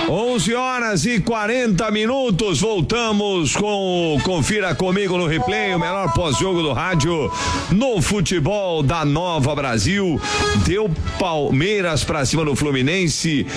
11h40. Voltamos com Confira Comigo no Replay, o melhor pós-jogo do rádio no futebol da Nova Brasil. Deu Palmeiras pra cima do Fluminense,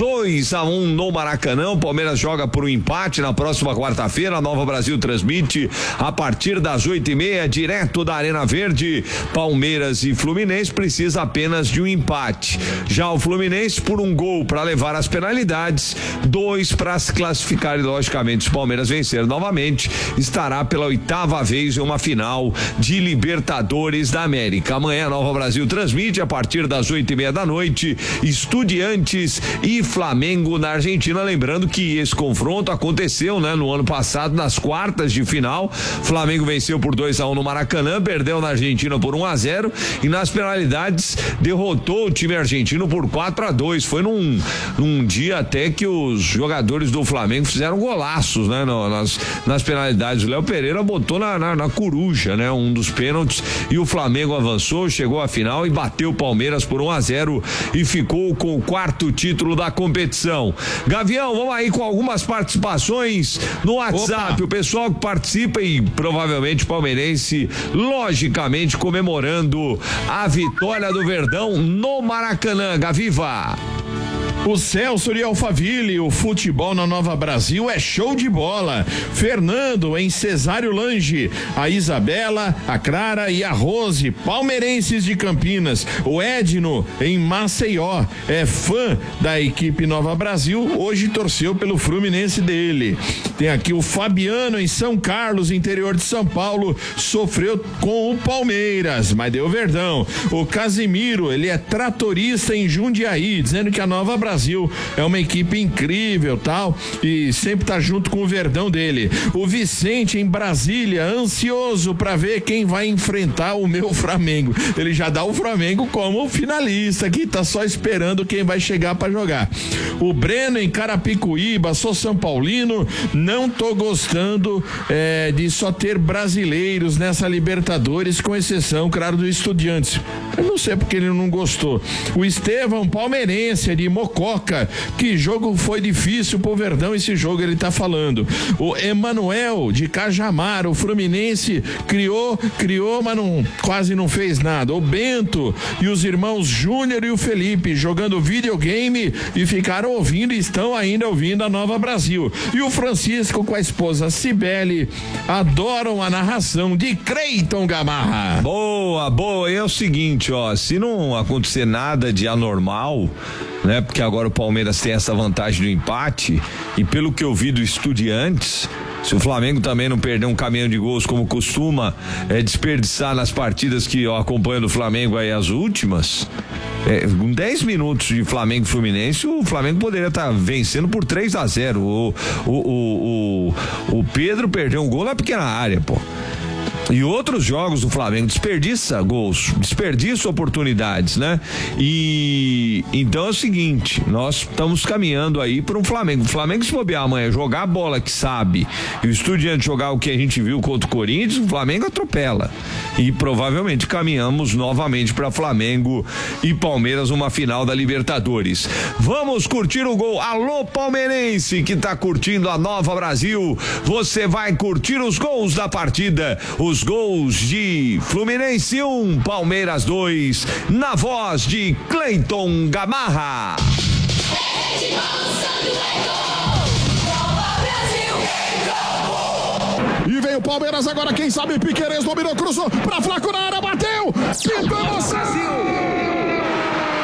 2-1 no Maracanã. O Palmeiras joga por um empate na próxima quarta-feira. A Nova Brasil transmite a partir das 8h30, direto da Arena Verde. Palmeiras e Fluminense precisa apenas de um empate. Já o Fluminense, por um gol para levar as penalidades, 2 para se classificar, e logicamente, se o Palmeiras vencer novamente, estará pela 8ª vez em uma final de Libertadores da América. Amanhã a Nova Brasil transmite a partir das 8h30 da noite, Estudiantes e Flamengo na Argentina. Lembrando que esse confronto aconteceu, no ano passado, nas quartas de final. Flamengo venceu por 2-1 no Maracanã, perdeu na Argentina por 1-0 e nas penalidades derrotou o time argentino por 4-2. Foi num dia até que os jogadores do Flamengo fizeram golaços, nas penalidades. O Léo Pereira botou na coruja, um dos pênaltis, e o Flamengo avançou, chegou à final e bateu o Palmeiras por 1-0 e ficou com o 4º título da competição. Gavião, vamos aí com algumas participações no WhatsApp. Opa. O pessoal que participa e provavelmente palmeirense, logicamente comemorando a vitória do Verdão no Maracanã. Gaviva. O Celso de Alphaville, o futebol na Nova Brasil é show de bola. Fernando em Cesário Lange, a Isabela, a Clara e a Rose, palmeirenses de Campinas. O Edno em Maceió, é fã da equipe Nova Brasil, hoje torceu pelo Fluminense dele. Tem aqui o Fabiano em São Carlos, interior de São Paulo, sofreu com o Palmeiras, mas deu Verdão. O Casimiro, ele é tratorista em Jundiaí, dizendo que a Nova Brasil é uma equipe incrível, tal, e sempre tá junto com o Verdão dele. O Vicente em Brasília, ansioso para ver quem vai enfrentar o meu Flamengo. Ele já dá o Flamengo como finalista, que tá só esperando quem vai chegar para jogar. O Breno em Carapicuíba, sou São Paulino, não tô gostando de só ter brasileiros nessa Libertadores, com exceção, claro, do Estudiantes. Eu não sei porque ele não gostou. O Estevão, palmeirense de Mococa, que jogo foi difícil pro Verdão, esse jogo ele tá falando. O Emanuel de Cajamar, o Fluminense criou, mas quase não fez nada. O Bento e os irmãos Júnior e o Felipe jogando videogame e ficaram ouvindo e estão ainda ouvindo a Nova Brasil. E o Francisco com a esposa Cibele adoram a narração de Cleiton Gamarra. Boa. E é o seguinte, se não acontecer nada de anormal, porque agora o Palmeiras tem essa vantagem do empate, e pelo que eu vi do Estudiantes, se o Flamengo também não perder um caminhão de gols como costuma desperdiçar nas partidas que eu acompanho do Flamengo aí, as últimas, com 10 minutos de Flamengo e Fluminense, o Flamengo poderia estar vencendo por 3-0. O Pedro perdeu um gol na pequena área, pô. E outros jogos do Flamengo desperdiça gols, desperdiça oportunidades, E então é o seguinte, nós estamos caminhando aí para um Flamengo. O Flamengo, se bobear amanhã, jogar a bola que sabe, e o Estudiante jogar o que a gente viu contra o Corinthians, o Flamengo atropela. E provavelmente caminhamos novamente para Flamengo e Palmeiras, uma final da Libertadores. Vamos curtir o gol. Alô, palmeirense que tá curtindo a Nova Brasil, você vai curtir os gols da partida. Os gols de Fluminense 1, Palmeiras 2, na voz de Cleiton Gamarra. E veio o Palmeiras agora, quem sabe Piquerez dominou, cruzou pra Flaco na área, bateu, pintamos